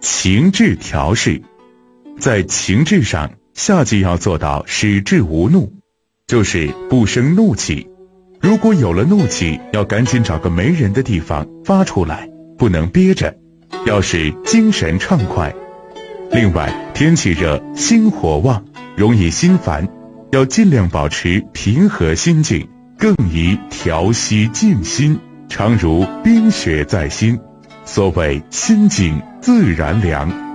情志调试。在情志上，夏季要做到使志无怒，就是不生怒气。如果有了怒气，要赶紧找个没人的地方发出来，不能憋着，要使精神畅快。另外，天气热，心火旺，容易心烦，要尽量保持平和心境，更宜调息静心，常如冰雪在心。所谓心静自然凉。